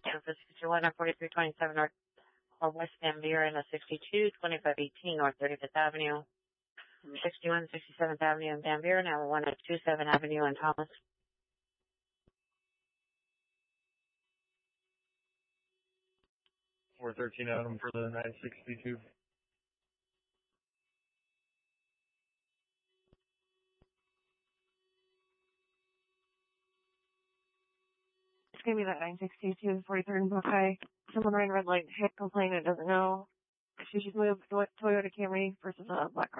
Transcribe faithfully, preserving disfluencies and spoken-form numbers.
Kansas sixty-one or forty-three twenty-seven North or West Van Buren, a sixty-two twenty-five eighteen North thirty-fifth Avenue, sixty-one sixty-seventh Avenue in Van Buren, and one at twenty-seventh Avenue in Thomas. four thirteen Adam for the nine sixty-two. It's going to be that nine sixty-two, forty-third and Buckeye. Someone ran red light, hit, complained it doesn't know. She should move Toyota Camry versus a black car.